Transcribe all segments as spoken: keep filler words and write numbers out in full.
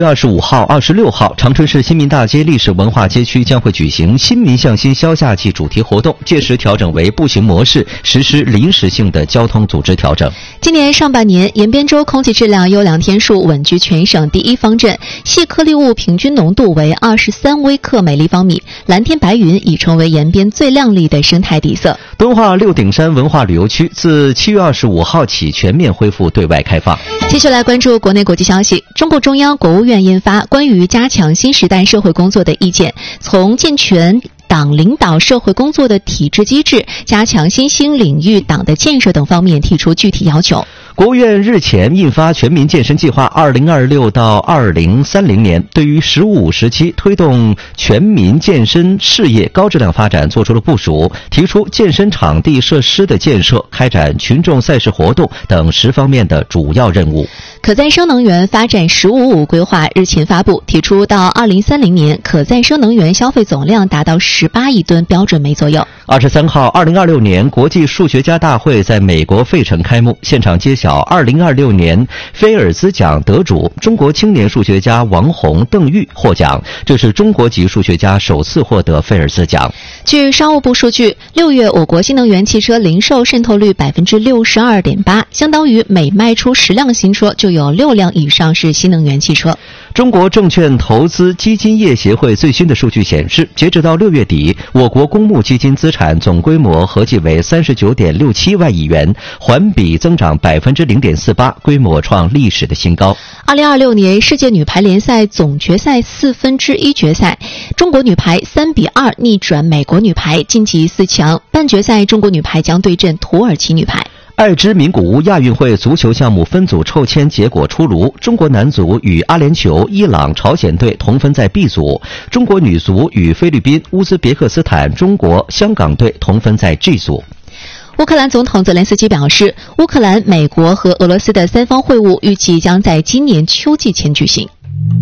二十五号、二十六号，长春市新民大街历史文化街区将会举行新民向心消夏季主题活动，届时调整为步行模式，实施临时性的交通组织调整。 今年上半年，延边州空气质量优良天数稳居全省第一方阵，细颗粒物平均浓度为二十三微克每立方米，蓝天白云已成为延边最亮丽的生态底色。 敦化六顶山文化旅游区自七月二十五号起全面恢复对外开放。 继续来关注国内国际消息。中共中央、国务院印发关于加强新时代社会工作的意见，从健全党领导社会工作的体制机制、加强新兴领域党的建设等方面提出具体要求。 国务院日前印发全民健身计划二零二六到二零三零年，对于“十五五”时期推动全民健身事业高质量发展作出了部署，提出健身场地设施的建设、开展群众赛事活动等十方面的主要任务。 可再生能源发展“十五五”规划日前发布，提出到二零三零年可再生能源消费总量达到十八亿吨标准煤左右。 二十三号，二零二六年国际数学家大会在美国费城开幕，现场揭晓二零二六年菲尔兹奖得主中国青年数学家王洪、邓玉获奖，这是中国籍数学家首次获得菲尔兹奖。 据商务部数据，六月我国新能源汽车零售渗透率百分之六十二点八，相当于每卖出十辆新车就有六辆以上是新能源汽车。 中国证券投资基金业协会最新的数据显示，截止到六月底，我国公募基金资产总规模合计为三十九点六七万亿元，环比增长百分之零点四八，规模创历史的新高。 二零二六年世界女排联赛总决赛四分之一决赛，中国女排三比二逆转美国女排晋级四强，半决赛中国女排将对阵土耳其女排。 爱知名古屋亚运会足球项目分组抽签结果出炉，中国男足与阿联酋、伊朗、朝鲜队同分在 B 组，中国女足与菲律宾、乌兹别克斯坦、中国、香港队同分在 G 组。 乌克兰总统泽连斯基表示，乌克兰、美国和俄罗斯的三方会晤预计将在今年秋季前举行。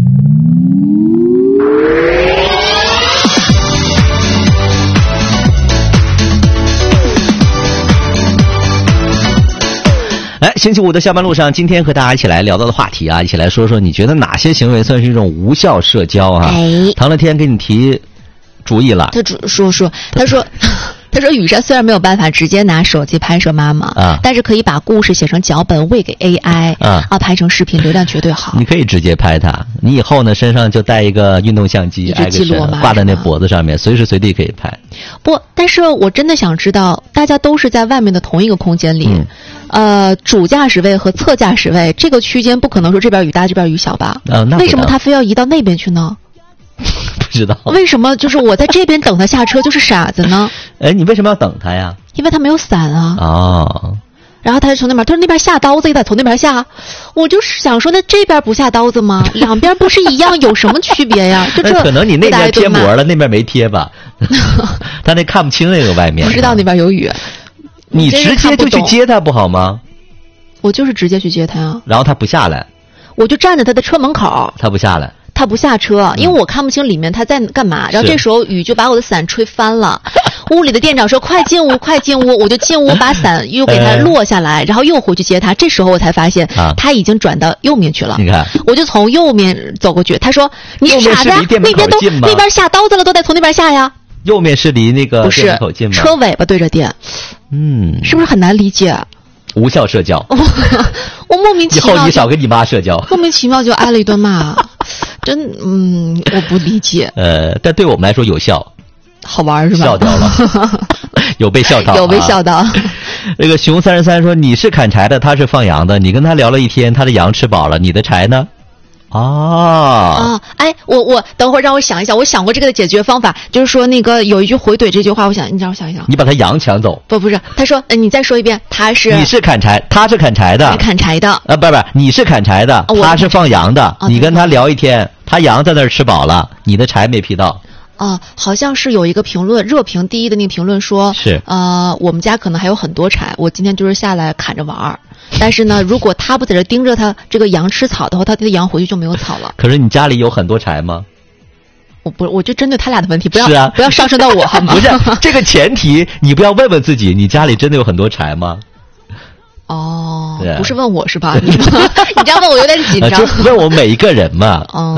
来，星期五的下班路上，今天和大家一起来聊到的话题啊，一起来说说你觉得哪些行为算是一种无效社交啊？ 哎， 唐乐天给你提主意了。 他主说说，他说。他说雨山虽然没有办法直接拿手机拍摄妈妈啊，但是可以把故事写成脚本喂给 A I 啊，啊拍成视频，流量绝对好。 你可以直接拍它，你以后呢身上就带一个运动相机， 挨个身挂在那脖子上面，随时随地可以拍。 不，但是我真的想知道，大家都是在外面的同一个空间里，嗯、呃，主驾驶位和侧驾驶位这个区间不可能说这边雨大这边雨小吧？ 啊，那为什么他非要移到那边去呢？ 不知道为什么就是我在这边等他下车就是傻子呢？ 哎，你为什么要等他呀？ 因为他没有伞啊。 哦。 然后他就从那边，他说那边下刀子也得从那边下，我就是想说，那这边不下刀子吗？两边不是一样，有什么区别呀？就这可能你那边贴膜了，那边没贴吧？他那看不清那个外面。 不知道那边有雨， 你直接就去接他不好吗？ 我就是直接去接他啊。 然后他不下来， 我就站在他的车门口。 他不下来。 他不下车，因为我看不清里面他在干嘛。然后这时候雨就把我的伞吹翻了，屋里的店长说快进屋快进屋，我就进屋把伞又给他落下来，然后又回去接他。这时候我才发现他已经转到右面去了。 你看， 我就从右面走过去，他说你是傻子，那边都那边下刀子了，都得从那边下呀。 右面是离那个店门口近吗？ 不是，车尾巴对着店。 嗯， 是不是很难理解？ 无效社交。 我莫名其妙， 以后你少跟你妈社交。 莫名其妙就挨了一顿骂。真嗯，我不理解。 呃，但对我们来说有效， 好玩是吧？ 笑掉了，有被笑到， 有被笑到。 啊、那个熊三十三说：“你是砍柴的，他是放羊的。你跟他聊了一天，他的羊吃饱了，你的柴呢？”哦啊，哎，我我等会儿让我想一想，我想过这个的解决方法，就是说那个有一句回怼这句话，我想你让我想一想。 你把他羊抢走？ 不，不是，他说，呃、你再说一遍，他是你是砍柴，他是砍柴的， 砍柴的啊，不是不是，你是砍柴的，哦、他是放羊的。哦、你跟他聊一天，他羊在那儿吃饱了，你的柴没劈到。 哦、呃，好像是有一个评论，热评第一的那个评论说， 是呃，我们家可能还有很多柴，我今天就是下来砍着玩儿。但是呢，如果他不在这盯着他这个羊吃草的话，他的羊回去就没有草了。 可是你家里有很多柴吗？ 我不，我就针对他俩的问题，不要是啊， 不要上升到我好吗？ 不是这个前提，你不要问问自己，你家里真的有很多柴吗？ 哦， 对啊不是问我是吧？你你这样问我有点紧张。 就问我每一个人嘛。 哦。